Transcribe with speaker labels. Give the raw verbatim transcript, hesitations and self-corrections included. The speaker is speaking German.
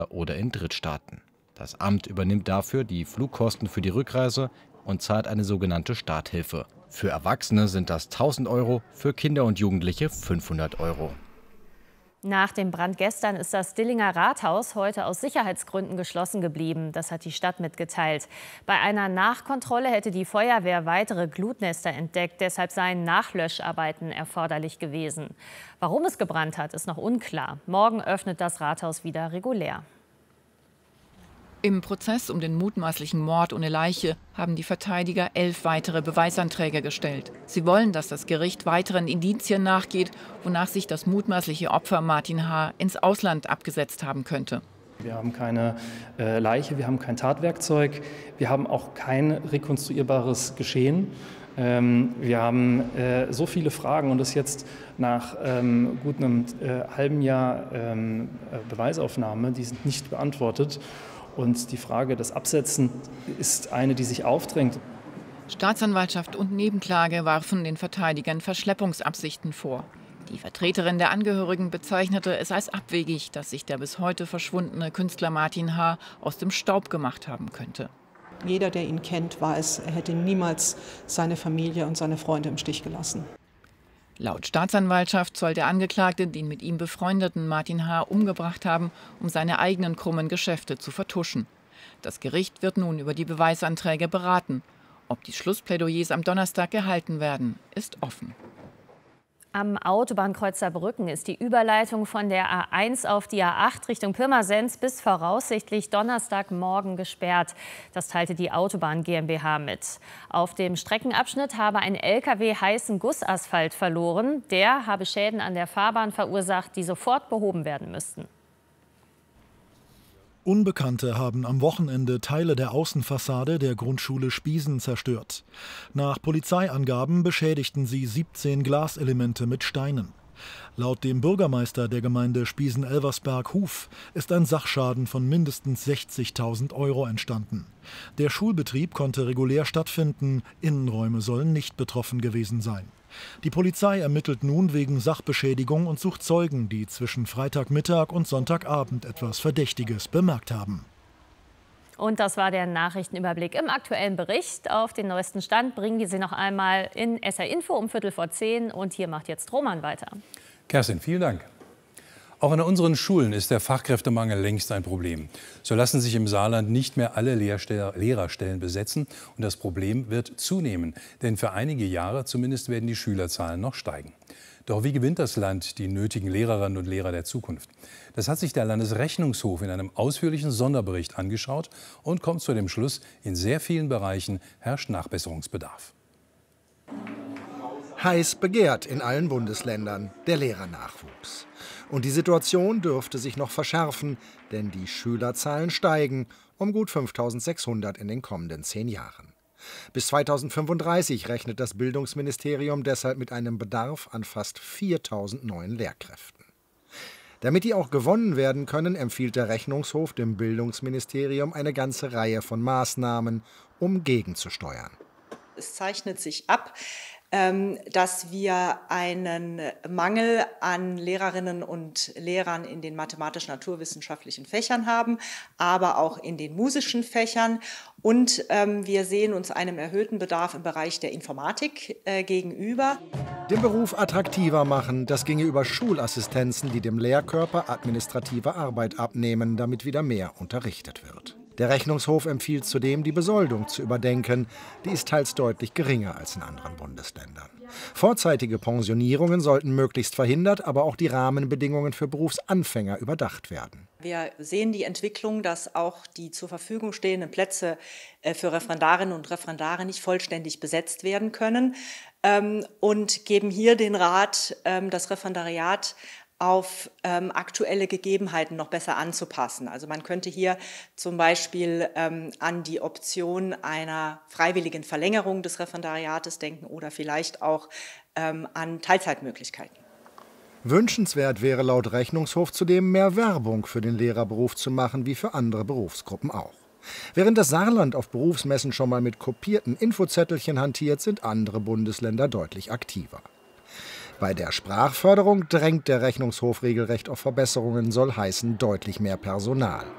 Speaker 1: oder in Drittstaaten. Das Amt übernimmt dafür die Flugkosten für die Rückreise und zahlt eine sogenannte Starthilfe. Für Erwachsene sind das tausend Euro, für Kinder und Jugendliche fünfhundert Euro.
Speaker 2: Nach dem Brand gestern ist das Dillinger Rathaus heute aus Sicherheitsgründen geschlossen geblieben. Das hat die Stadt mitgeteilt. Bei einer Nachkontrolle hätte die Feuerwehr weitere Glutnester entdeckt. Deshalb seien Nachlöscharbeiten erforderlich gewesen. Warum es gebrannt hat, ist noch unklar. Morgen öffnet das Rathaus wieder regulär.
Speaker 3: Im Prozess um den mutmaßlichen Mord ohne Leiche haben die Verteidiger elf weitere Beweisanträge gestellt. Sie wollen, dass das Gericht weiteren Indizien nachgeht, wonach sich das mutmaßliche Opfer Martin H. ins Ausland abgesetzt haben könnte.
Speaker 4: Wir haben keine äh, Leiche, wir haben kein Tatwerkzeug, wir haben auch kein rekonstruierbares Geschehen. Ähm, wir haben äh, so viele Fragen und das jetzt nach ähm, gut einem äh, halben Jahr ähm, Beweisaufnahme, die sind nicht beantwortet. Und die Frage des Absetzen ist eine, die sich aufdrängt.
Speaker 3: Staatsanwaltschaft und Nebenklage warfen den Verteidigern Verschleppungsabsichten vor. Die Vertreterin der Angehörigen bezeichnete es als abwegig, dass sich der bis heute verschwundene Künstler Martin H. aus dem Staub gemacht haben könnte.
Speaker 5: Jeder, der ihn kennt, weiß, er hätte niemals seine Familie und seine Freunde im Stich gelassen.
Speaker 3: Laut Staatsanwaltschaft soll der Angeklagte den mit ihm befreundeten Martin H. umgebracht haben, um seine eigenen krummen Geschäfte zu vertuschen. Das Gericht wird nun über die Beweisanträge beraten. Ob die Schlussplädoyers am Donnerstag gehalten werden, ist offen.
Speaker 2: Am Autobahnkreuz Saarbrücken ist die Überleitung von der A eins auf die A acht Richtung Pirmasens bis voraussichtlich Donnerstagmorgen gesperrt. Das teilte die Autobahn GmbH mit. Auf dem Streckenabschnitt habe ein L K W heißen Gussasphalt verloren. Der habe Schäden an der Fahrbahn verursacht, die sofort behoben werden müssten.
Speaker 6: Unbekannte haben am Wochenende Teile der Außenfassade der Grundschule Spiesen zerstört. Nach Polizeiangaben beschädigten sie siebzehn Glaselemente mit Steinen. Laut dem Bürgermeister der Gemeinde Spiesen-Elversberg-Huf ist ein Sachschaden von mindestens sechzigtausend Euro entstanden. Der Schulbetrieb konnte regulär stattfinden, Innenräume sollen nicht betroffen gewesen sein. Die Polizei ermittelt nun wegen Sachbeschädigung und sucht Zeugen, die zwischen Freitagmittag und Sonntagabend etwas Verdächtiges bemerkt haben.
Speaker 2: Und das war der Nachrichtenüberblick im aktuellen Bericht. Auf den neuesten Stand bringen wir Sie noch einmal in S R Info um Viertel vor zehn. Und hier macht jetzt Roman weiter.
Speaker 7: Kerstin, vielen Dank. Auch an unseren Schulen ist der Fachkräftemangel längst ein Problem. So lassen sich im Saarland nicht mehr alle Lehrstelle, Lehrerstellen besetzen. Und das Problem wird zunehmen. Denn für einige Jahre zumindest werden die Schülerzahlen noch steigen. Doch wie gewinnt das Land die nötigen Lehrerinnen und Lehrer der Zukunft? Das hat sich der Landesrechnungshof in einem ausführlichen Sonderbericht angeschaut und kommt zu dem Schluss, in sehr vielen Bereichen herrscht Nachbesserungsbedarf.
Speaker 8: Heiß begehrt in allen Bundesländern der Lehrernachwuchs. Und die Situation dürfte sich noch verschärfen, denn die Schülerzahlen steigen um gut fünftausendsechshundert in den kommenden zehn Jahren. Bis zweitausendfünfunddreißig rechnet das Bildungsministerium deshalb mit einem Bedarf an fast viertausend neuen Lehrkräften. Damit die auch gewonnen werden können, empfiehlt der Rechnungshof dem Bildungsministerium eine ganze Reihe von Maßnahmen, um gegenzusteuern.
Speaker 9: Es zeichnet sich ab, dass wir einen Mangel an Lehrerinnen und Lehrern in den mathematisch-naturwissenschaftlichen Fächern haben, aber auch in den musischen Fächern. Und ähm, wir sehen uns einem erhöhten Bedarf im Bereich der Informatik äh, gegenüber.
Speaker 8: Den Beruf attraktiver machen, das ginge über Schulassistenzen, die dem Lehrkörper administrative Arbeit abnehmen, damit wieder mehr unterrichtet wird. Der Rechnungshof empfiehlt zudem, die Besoldung zu überdenken. Die ist teils deutlich geringer als in anderen Bundesländern. Vorzeitige Pensionierungen sollten möglichst verhindert, aber auch die Rahmenbedingungen für Berufsanfänger überdacht werden.
Speaker 9: Wir sehen die Entwicklung, dass auch die zur Verfügung stehenden Plätze für Referendarinnen und Referendare nicht vollständig besetzt werden können und geben hier den Rat, das Referendariat auf ähm, aktuelle Gegebenheiten noch besser anzupassen. Also man könnte hier zum Beispiel ähm, an die Option einer freiwilligen Verlängerung des Referendariates denken oder vielleicht auch ähm, an Teilzeitmöglichkeiten.
Speaker 8: Wünschenswert wäre laut Rechnungshof zudem mehr Werbung für den Lehrerberuf zu machen, wie für andere Berufsgruppen auch. Während das Saarland auf Berufsmessen schon mal mit kopierten Infozettelchen hantiert, sind andere Bundesländer deutlich aktiver. Bei der Sprachförderung drängt der Rechnungshof regelrecht auf Verbesserungen, soll heißen deutlich mehr Personal.